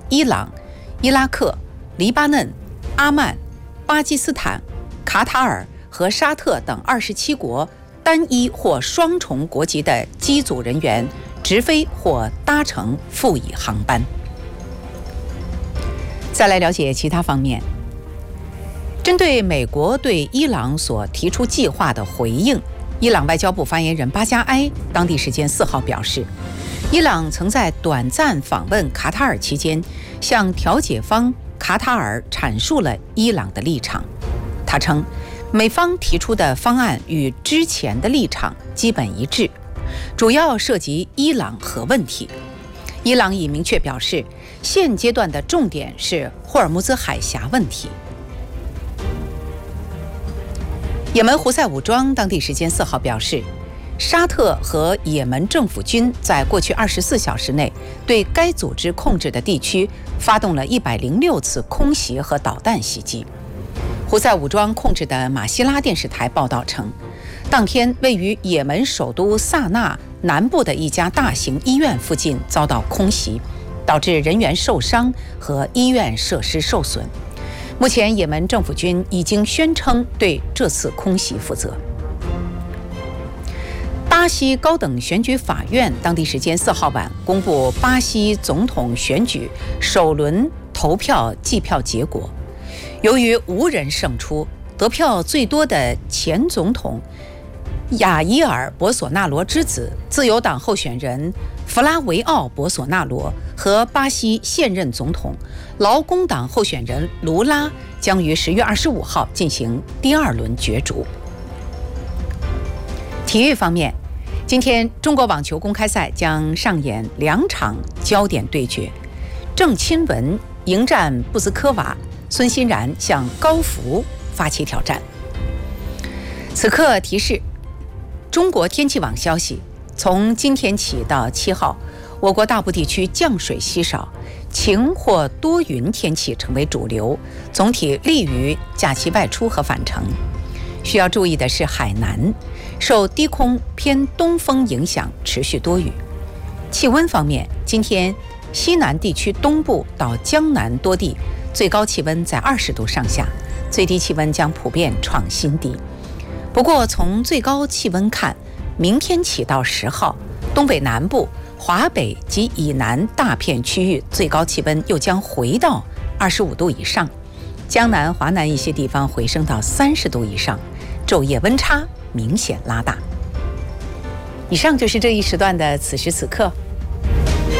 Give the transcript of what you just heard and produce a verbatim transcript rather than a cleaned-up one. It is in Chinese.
伊朗、伊拉克、黎巴嫩、阿曼、巴基斯坦、卡塔尔和沙特等二十七国单一或双重国籍的机组人员直飞或搭乘赴伊航班。再来了解其他方面。针对美国对伊朗所提出计划的回应，伊朗外交部发言人巴加埃当地时间四号表示，伊朗曾在短暂访问卡塔尔期间，向调解方卡塔尔阐述了伊朗的立场。他称，美方提出的方案与之前的立场基本一致，主要涉及伊朗核问题。伊朗已明确表示，现阶段的重点是霍尔木兹海峡问题。也门胡塞武装当地时间四号表示，沙特和也门政府军在过去二十四小时内对该组织控制的地区发动了一百零六次空袭和导弹袭击。胡塞武装控制的马希拉电视台报道称，当天位于也门首都萨那南部的一家大型医院附近遭到空袭，导致人员受伤和医院设施受损。目前，也门政府军已经宣称对这次空袭负责。巴西高等选举法院当地时间四号晚公布巴西总统选举首轮投票计票结果，由于无人胜出，得票最多的前总统亚伊尔·博索纳罗之子、自由党候选人弗拉维奥·博索纳罗和巴西现任总统劳工党候选人卢拉将于十月二十五号进行第二轮角逐。体育方面，今天中国网球公开赛将上演两场焦点对决，郑钦文迎战布兹科娃，孙欣然向高福发起挑战。此刻提示中国天气网消息，从今天起到七号，我国大部地区降水稀少，晴或多云天气成为主流，总体利于假期外出和返程。需要注意的是，海南受低空偏东风影响，持续多雨。气温方面，今天西南地区东部到江南多地最高气温在二十度上下，最低气温将普遍创新低。不过从最高气温看，明天起到十号，东北南部、华北及以南大片区域最高气温又将回到二十五度以上，江南、华南一些地方回升到三十度以上，昼夜温差明显拉大。以上就是这一时段的此时此刻。